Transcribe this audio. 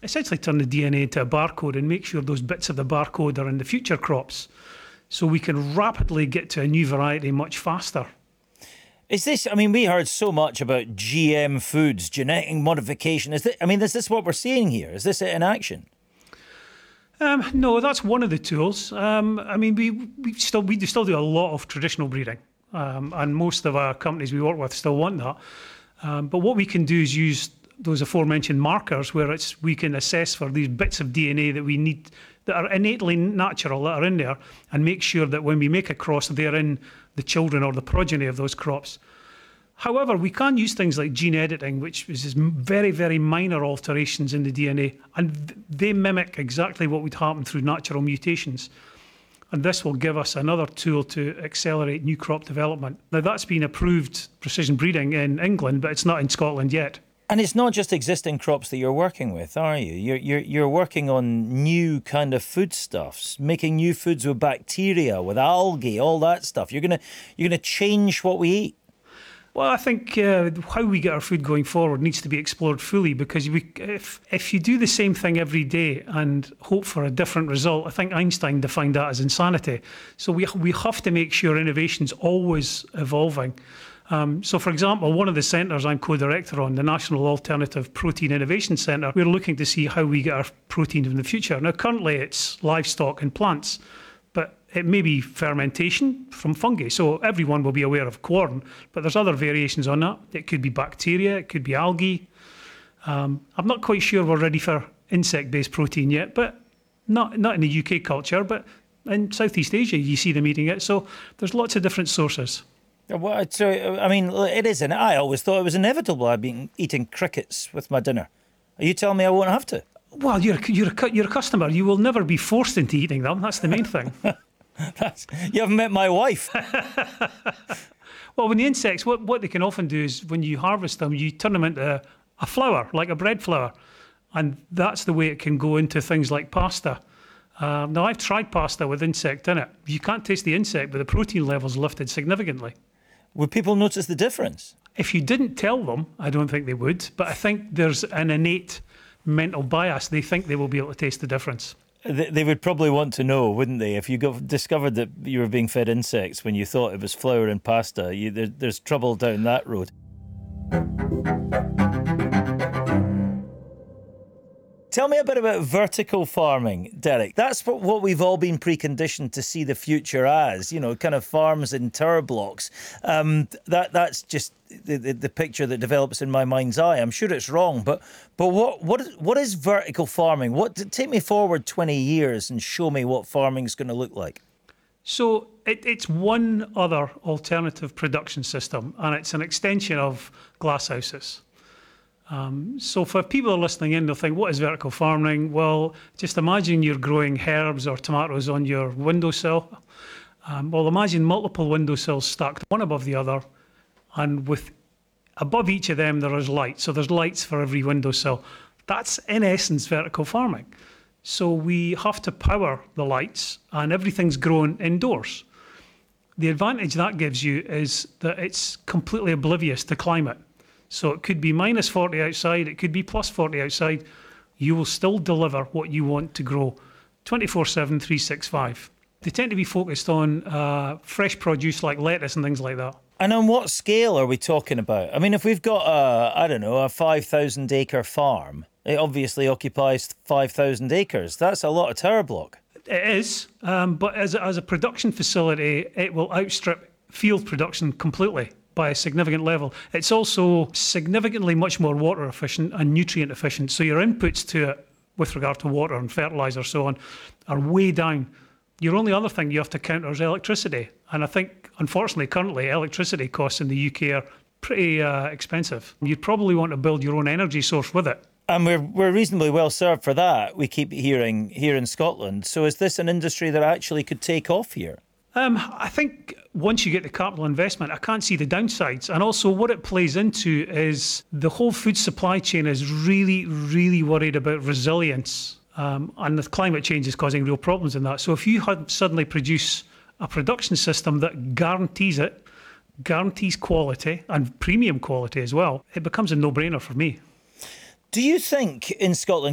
essentially turn the DNA into a barcode and make sure those bits of the barcode are in the future crops, so we can rapidly get to a new variety much faster. Is this, I mean, we heard so much about GM foods, genetic modification. Is this what we're seeing here? Is this it in action? No, that's one of the tools. We still do a lot of traditional breeding, and most of our companies we work with still want that. But what we can do is use those aforementioned markers, where we can assess for these bits of DNA that we need, that are innately natural, that are in there, and make sure that when we make a cross, they're in the children or the progeny of those crops. However, we can use things like gene editing, which is very, very minor alterations in the DNA, and they mimic exactly what would happen through natural mutations. And this will give us another tool to accelerate new crop development. Now, that's been approved precision breeding in England, but it's not in Scotland yet. And it's not just existing crops that you're working with, are you? You're working on new kind of foodstuffs, making new foods with bacteria, with algae, all that stuff. You're gonna change what we eat. Well, I think how we get our food going forward needs to be explored fully, because if you do the same thing every day and hope for a different result, I think Einstein defined that as insanity. So we have to make sure innovation's always evolving. So, for example, one of the centres I'm co-director on, the National Alternative Protein Innovation Centre, we're looking to see how we get our protein in the future. Now, currently it's livestock and plants, but it may be fermentation from fungi. So everyone will be aware of corn, but there's other variations on that. It could be bacteria, it could be algae. I'm not quite sure we're ready for insect-based protein yet, but not in the UK culture, but in Southeast Asia you see them eating it. So there's lots of different sources. Well, so, I mean, it isn't. I always thought it was inevitable I'd be eating crickets with my dinner. Are you telling me I won't have to? Well, you're a customer. You will never be forced into eating them. That's the main thing. You haven't met my wife. Well, when the insects, what they can often do is when you harvest them, you turn them into a flour, like a bread flour. And that's the way it can go into things like pasta. Now, I've tried pasta with insect in it. You can't taste the insect, but the protein level's lifted significantly. Would people notice the difference? If you didn't tell them, I don't think they would. But I think there's an innate mental bias. They think they will be able to taste the difference. They would probably want to know, wouldn't they? If you discovered that you were being fed insects when you thought it was flour and pasta, there's trouble down that road. Tell me a bit about vertical farming, Derek. That's what we've all been preconditioned to see the future as, kind of farms in tower blocks. That's just the picture that develops in my mind's eye. I'm sure it's wrong, but what is vertical farming? Take me forward 20 years and show me what farming's going to look like. So it's one other alternative production system, and it's an extension of glasshouses. So for people who are listening in, they'll think, what is vertical farming? Well, just imagine you're growing herbs or tomatoes on your windowsill. Well, imagine multiple windowsills stacked one above the other, and above each of them there is light. So there's lights for every windowsill. That's in essence vertical farming. So we have to power the lights, and everything's grown indoors. The advantage that gives you is that it's completely oblivious to climate. So it could be minus 40 outside, it could be plus 40 outside. You will still deliver what you want to grow 24/7, 365. They tend to be focused on fresh produce like lettuce and things like that. And on what scale are we talking about? I mean, if we've got a 5,000 acre farm, it obviously occupies 5,000 acres. That's a lot of tower block. It is, but as a production facility, it will outstrip field production completely by a significant level. It's also significantly much more water efficient and nutrient efficient. So your inputs to it with regard to water and fertiliser so on are way down. Your only other thing you have to counter is electricity. And I think, unfortunately, currently electricity costs in the UK are pretty expensive. You'd probably want to build your own energy source with it. And we're reasonably well served for that, we keep hearing here in Scotland. So is this an industry that actually could take off here? I think once you get the capital investment, I can't see the downsides. And also what it plays into is the whole food supply chain is really, really worried about resilience. And the climate change is causing real problems in that. So if you suddenly produce a production system that guarantees quality and premium quality as well, it becomes a no-brainer for me. Do you think in Scotland